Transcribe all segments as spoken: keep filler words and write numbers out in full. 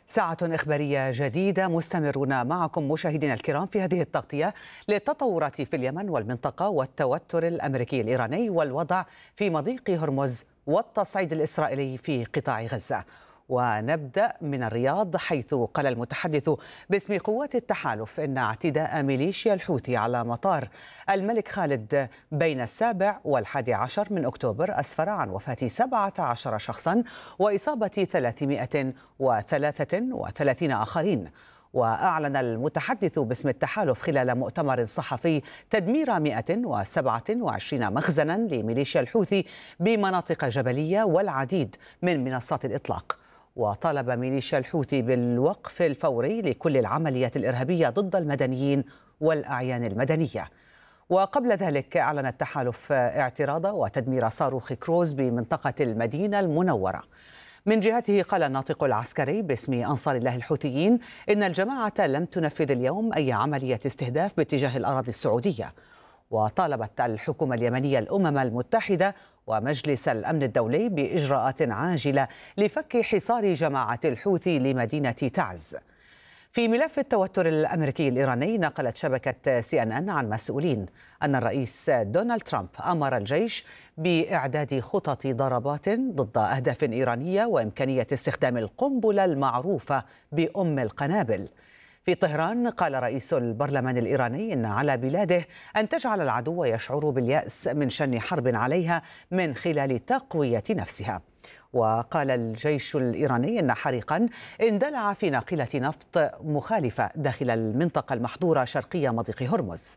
ساعة إخبارية جديدة، مستمرون معكم مشاهدينا الكرام في هذه التغطية للتطورات في اليمن والمنطقة والتوتر الأمريكي الإيراني والوضع في مضيق هرمز والتصعيد الإسرائيلي في قطاع غزة. ونبدأ من الرياض، حيث قال المتحدث باسم قوات التحالف إن اعتداء ميليشيا الحوثي على مطار الملك خالد بين السابع والحادي عشر من أكتوبر أسفر عن وفاة سبعة عشر شخصا وإصابة ثلاثمائة وثلاثة وثلاثين آخرين. وأعلن المتحدث باسم التحالف خلال مؤتمر صحفي تدمير مئة وسبعة وعشرين مخزنا لميليشيا الحوثي بمناطق جبلية والعديد من منصات الإطلاق. وطالب ميليشيا الحوثي بالوقف الفوري لكل العمليات الإرهابية ضد المدنيين والأعيان المدنية. وقبل ذلك أعلن التحالف اعتراض وتدمير صاروخ كروز بمنطقة المدينة المنورة. من جهته قال الناطق العسكري باسم أنصار الله الحوثيين إن الجماعة لم تنفذ اليوم أي عملية استهداف باتجاه الأراضي السعودية. وطالبت الحكومة اليمنية الأمم المتحدة ومجلس الأمن الدولي بإجراءات عاجلة لفك حصار جماعة الحوثي لمدينة تعز. في ملف التوتر الأمريكي الإيراني، نقلت شبكة سي إن إن عن مسؤولين أن الرئيس دونالد ترامب أمر الجيش بإعداد خطط ضربات ضد أهداف إيرانية وإمكانية استخدام القنبلة المعروفة بأم القنابل. في طهران قال رئيس البرلمان الإيراني إن على بلاده أن تجعل العدو يشعر باليأس من شن حرب عليها من خلال تقوية نفسها. وقال الجيش الإيراني إن حريقا اندلع في ناقلة نفط مخالفة داخل المنطقة المحظورة شرقية مضيق هرمز.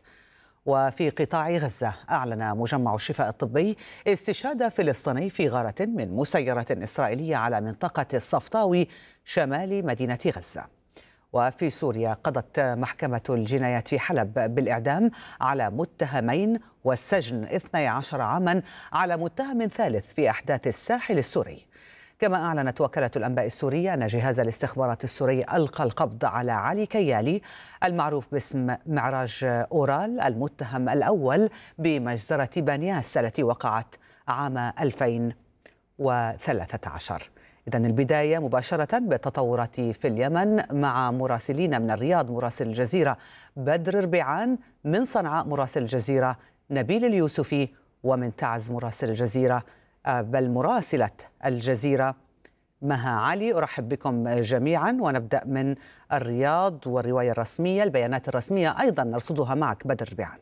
وفي قطاع غزة، أعلن مجمع الشفاء الطبي استشهاد فلسطيني في غارة من مسيرة إسرائيلية على منطقة الصفطاوي شمال مدينة غزة. وفي سوريا، قضت محكمة الجنايات في حلب بالإعدام على متهمين والسجن اثني عشر عاما على متهم ثالث في أحداث الساحل السوري. كما أعلنت وكالة الأنباء السورية أن جهاز الاستخبارات السوري ألقى القبض على علي كيالي المعروف باسم معراج أورال، المتهم الأول بمجزرة بانياس التي وقعت عام ألفين وثلاثة عشر. إذن البداية مباشرة بالتطورات في اليمن مع مراسلين من الرياض مراسل الجزيرة بدر ربيعان، من صنعاء مراسل الجزيرة نبيل اليوسفي، ومن تعز مراسل الجزيرة بل مراسلة الجزيرة مها علي. أرحب بكم جميعا، ونبدأ من الرياض والرواية الرسمية، البيانات الرسمية أيضا نرصدها معك بدر ربيعان.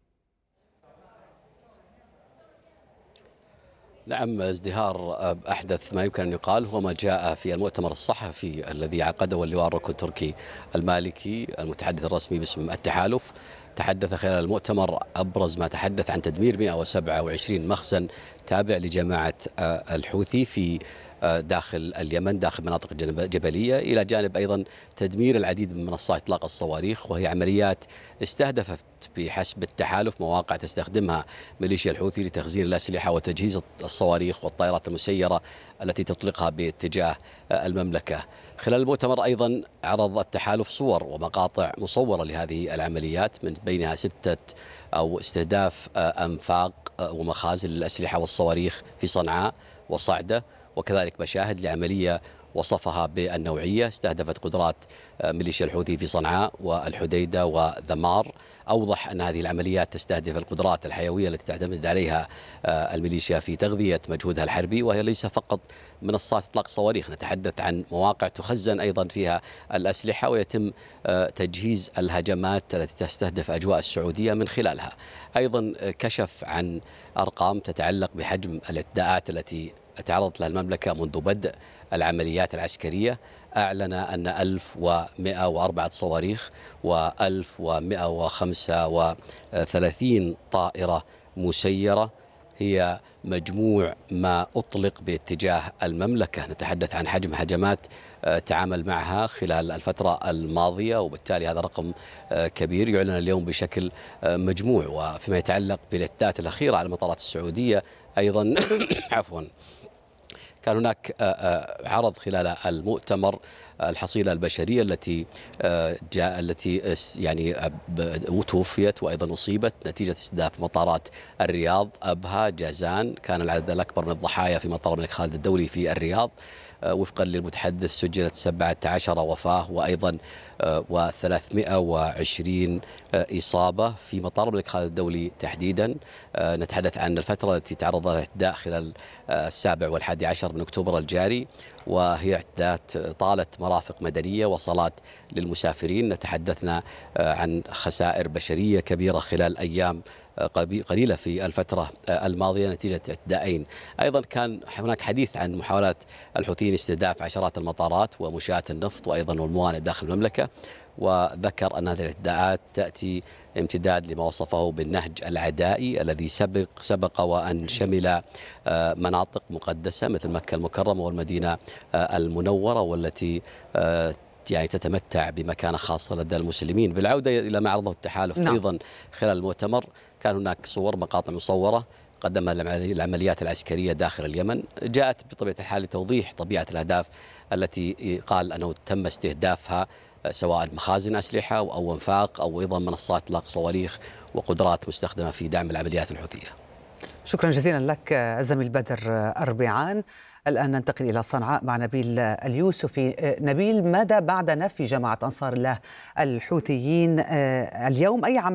نعم، ازدهار أحدث ما يمكن أن يقال هو ما جاء في المؤتمر الصحفي الذي عقده اللواء الركن التركي المالكي المتحدث الرسمي باسم التحالف. تحدث خلال المؤتمر، أبرز ما تحدث عن تدمير مئة وسبعة وعشرين مخزن تابع لجماعة الحوثي في داخل اليمن، داخل مناطق جبلية، إلى جانب أيضا تدمير العديد من منصات إطلاق الصواريخ، وهي عمليات استهدفت بحسب التحالف مواقع تستخدمها ميليشيا الحوثي لتخزين الأسلحة وتجهيز الصواريخ والطائرات المسيرة التي تطلقها باتجاه المملكة. خلال المؤتمر أيضا عرض التحالف صور ومقاطع مصورة لهذه العمليات، من بينها ستة أو استهداف أنفاق ومخازن للأسلحة والصواريخ في صنعاء وصعدة، وكذلك مشاهد لعملية وصفها بالنوعية استهدفت قدرات ميليشيا الحوثي في صنعاء والحديدة وذمار. أوضح أن هذه العمليات تستهدف القدرات الحيوية التي تعتمد عليها الميليشيا في تغذية مجهودها الحربي، وهي ليس فقط منصات إطلاق صواريخ، نتحدث عن مواقع تخزن أيضا فيها الأسلحة ويتم تجهيز الهجمات التي تستهدف أجواء السعودية من خلالها. أيضا كشف عن أرقام تتعلق بحجم الاعتداءات التي تعرضت لها المملكة منذ بدء العمليات العسكرية. أعلن أن ألف ومئة وأربعة صواريخ وألف ومئة وخمسة وثلاثين طائرة مسيرة هي مجموع ما أطلق باتجاه المملكة. نتحدث عن حجم هجمات تعامل معها خلال الفترة الماضية، وبالتالي هذا رقم كبير يعلن اليوم بشكل مجموع. وفيما يتعلق بالاعتداءات الأخيرة على المطارات السعودية أيضا عفوا كان هناك عرض خلال المؤتمر الحصيلة البشرية التي جاء التي يعني توفيت وأيضا أصيبت نتيجة استهداف مطارات الرياض، أبها، جازان. كان العدد الأكبر من الضحايا في مطار الملك خالد الدولي في الرياض. وفقا للمتحدث سجلت سبعة عشر وفاة وأيضا وثلاثمئة وعشرين إصابة في مطار الملك خالد الدولي تحديدا. نتحدث عن الفترة التي تعرض لها الاعتداء خلال السابع والحادي عشر من أكتوبر الجاري، وهي اعتداءات طالت مرافق مدنية وصلات للمسافرين. نتحدثنا عن خسائر بشرية كبيرة خلال أيام قليلة في الفترة الماضية نتيجة اعتداءين. أيضا كان هناك حديث عن محاولات الحوثيين استهداف عشرات المطارات ومنشآت النفط وأيضا الموانئ داخل المملكة، وذكر أن هذه الاعتداءات تأتي امتداد لما وصفه بالنهج العدائي الذي سبق سبق وأن شمل مناطق مقدسة مثل مكة المكرمة والمدينة المنورة، والتي يعني تتمتع بمكانة خاصة لدى المسلمين. بالعودة إلى ما عرضه التحالف نعم. أيضا خلال المؤتمر كان هناك صور مقاطع مصورة قدمها العمليات العسكرية داخل اليمن، جاءت بطبيعة الحال لتوضيح طبيعة الأهداف التي قال أنه تم استهدافها، سواء مخازن أسلحة أو أنفاق أو أيضا منصات إطلاق صواريخ وقدرات مستخدمة في دعم العمليات الحوثية. شكرا جزيلا لك الزميل بدر أربعان. الآن ننتقل إلى صنعاء مع نبيل اليوسفي. نبيل، ماذا بعد نفي جماعة أنصار الله الحوثيين اليوم؟ أي عمل